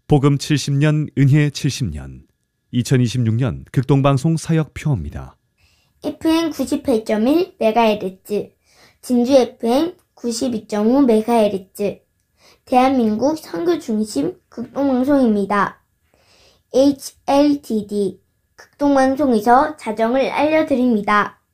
복음 70년 은혜 70년 2026년 극동방송 사역표입니다. FM 98.1MHz, 진주 FM 92.5MHz, 대한민국 선교 중심 극동방송입니다. HLTD 극동방송에서 자정을 알려드립니다.